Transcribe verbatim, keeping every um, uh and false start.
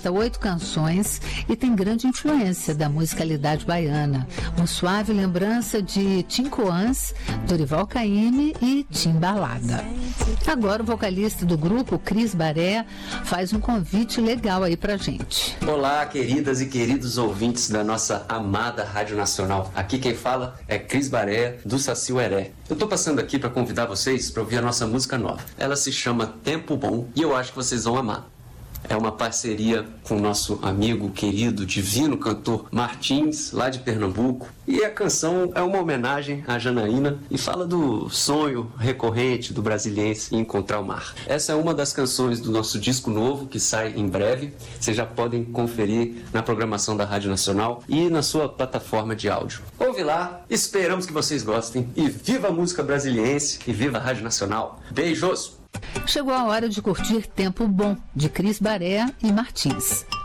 apresenta oito canções e tem grande influência da musicalidade baiana, uma suave lembrança de Tim Coans, Dorival Caymmi e Timbalada. Agora o vocalista do grupo, Cris Baré, faz um convite legal aí pra gente. Olá, queridas e queridos ouvintes da nossa amada Rádio Nacional. Aqui quem fala é Cris Baré, do Saci Ueré. Eu tô passando aqui para convidar vocês para ouvir a nossa música nova. Ela se chama Tempo Bom e eu acho que vocês vão amar. É uma parceria com o nosso amigo, querido, divino cantor Martins, lá de Pernambuco. E a canção é uma homenagem à Janaína e fala do sonho recorrente do brasiliense em encontrar o mar. Essa é uma das canções do nosso disco novo, que sai em breve. Vocês já podem conferir na programação da Rádio Nacional e na sua plataforma de áudio. Ouve lá, esperamos que vocês gostem. E viva a música brasiliense e viva a Rádio Nacional. Beijos! Chegou a hora de curtir Tempo Bom, de Cris Baré e Martins.